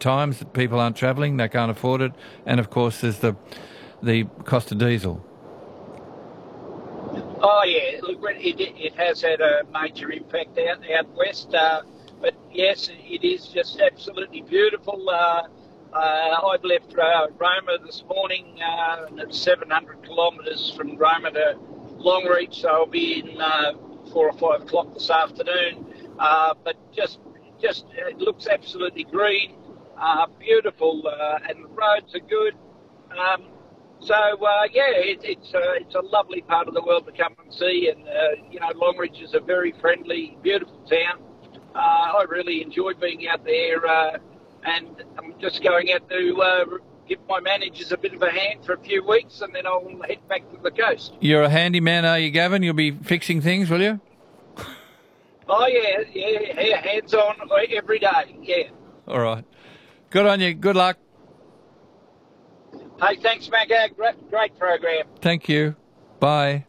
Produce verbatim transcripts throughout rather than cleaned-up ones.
times that people aren't travelling, they can't afford it, and of course there's the the cost of diesel. Oh yeah, look, it, it has had a major impact out out west, uh, but yes, it is just absolutely beautiful. Uh, uh, I've left uh, Roma this morning, uh, and it's seven hundred kilometres from Roma to Longreach, so I'll be in uh, four or five o'clock this afternoon. Uh, but just, just it looks absolutely green, uh, beautiful, uh, and the roads are good. Um, so uh, yeah, it, it's uh, it's a lovely part of the world to come and see, and uh, you know, Longreach is a very friendly, beautiful town. Uh, I really enjoy being out there, uh, and I'm just going out to uh, give my managers a bit of a hand for a few weeks, and then I'll head back to the coast. You're a handyman, are you, Gavin? You'll be fixing things, will you? Oh, yeah, yeah, hands-on every day, yeah. All right. Good on you. Good luck. Hey, thanks, Magag. Great, great program. Thank you. Bye.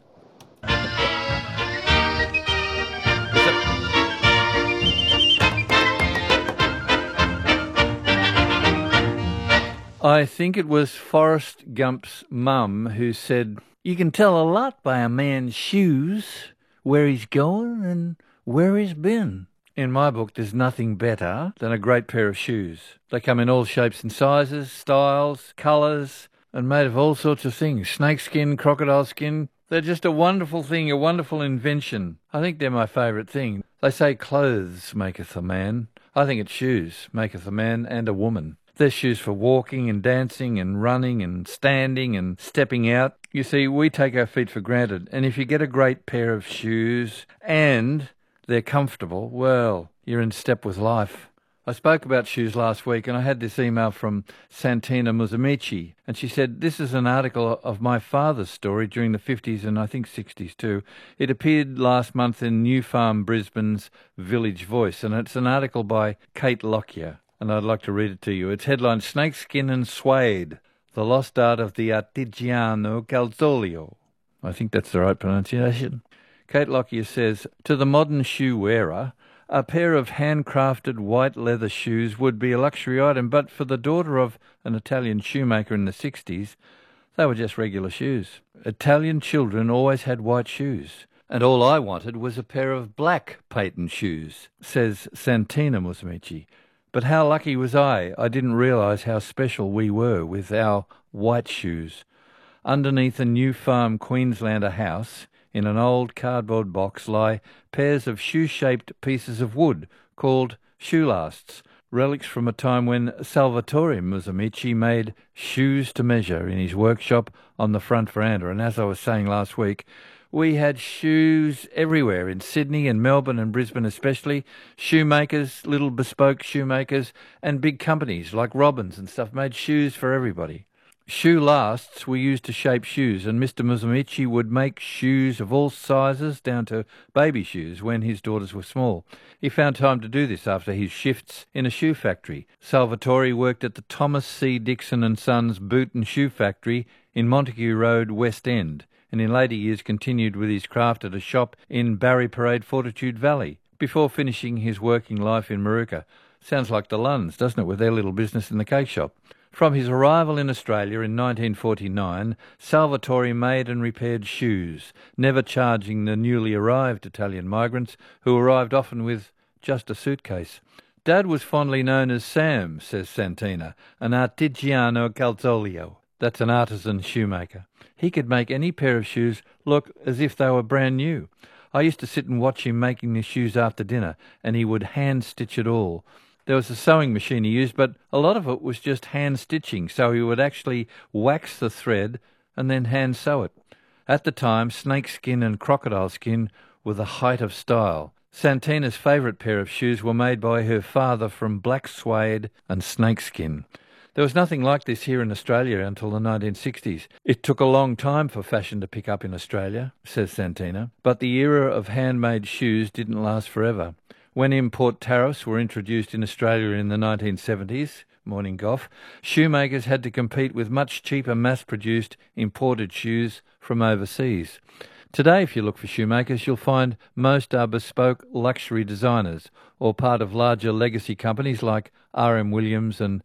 I think it was Forrest Gump's mum who said, "You can tell a lot by a man's shoes, where he's going and where he's been." In my book, there's nothing better than a great pair of shoes. They come in all shapes and sizes, styles, colours, and made of all sorts of things. Snakeskin, crocodile skin. They're just a wonderful thing, a wonderful invention. I think they're my favourite thing. They say clothes maketh a man. I think it's shoes maketh a man and a woman. They're shoes for walking and dancing and running and standing and stepping out. You see, we take our feet for granted, and if you get a great pair of shoes and they're comfortable, well, you're in step with life. I spoke about shoes last week, and I had this email from Santina Musamichi, and she said, "This is an article of my father's story during the fifties and I think sixties too. It appeared last month in New Farm Brisbane's Village Voice, and it's an article by Kate Lockyer, and I'd like to read it to you. It's headlined, Snakeskin and Suede, the lost art of the Artigiano Calzolio." I think that's the right pronunciation. Kate Lockyer says, "To the modern shoe wearer, a pair of handcrafted white leather shoes would be a luxury item, but for the daughter of an Italian shoemaker in the sixties, they were just regular shoes. Italian children always had white shoes, and all I wanted was a pair of black patent shoes," says Santina Musamichi. But how lucky was I? I didn't realise how special we were with our white shoes. Underneath a New Farm Queenslander house, in an old cardboard box, lie pairs of shoe-shaped pieces of wood called shoe lasts, relics from a time when Salvatore Musamichi made shoes to measure in his workshop on the front veranda. And as I was saying last week, we had shoes everywhere in Sydney and Melbourne and Brisbane especially. Shoemakers, little bespoke shoemakers, and big companies like Robbins and stuff made shoes for everybody. Shoe lasts were used to shape shoes, and Mister Musamichi would make shoes of all sizes down to baby shoes when his daughters were small. He found time to do this after his shifts in a shoe factory. Salvatore worked at the Thomas C. Dixon and Sons Boot and Shoe Factory in Montague Road, West End, and in later years continued with his craft at a shop in Barry Parade, Fortitude Valley, before finishing his working life in Moorooka. Sounds like the Lunns, doesn't it, with their little business in the cake shop. From his arrival in Australia in nineteen forty-nine, Salvatore made and repaired shoes, never charging the newly arrived Italian migrants, who arrived often with just a suitcase. Dad was fondly known as Sam, says Santina, an artigiano calzolio. That's an artisan shoemaker. He could make any pair of shoes look as if they were brand new. I used to sit and watch him making the shoes after dinner, and he would hand-stitch it all. There was a sewing machine he used, but a lot of it was just hand-stitching, so he would actually wax the thread and then hand-sew it. At the time, snakeskin and crocodile skin were the height of style. Santina's favourite pair of shoes were made by her father from black suede and snakeskin. There was nothing like this here in Australia until the nineteen sixties. It took a long time for fashion to pick up in Australia, says Santina, but the era of handmade shoes didn't last forever. When import tariffs were introduced in Australia in the nineteen seventies, morning Goff, shoemakers had to compete with much cheaper mass-produced imported shoes from overseas. Today, if you look for shoemakers, you'll find most are bespoke luxury designers or part of larger legacy companies like R M Williams and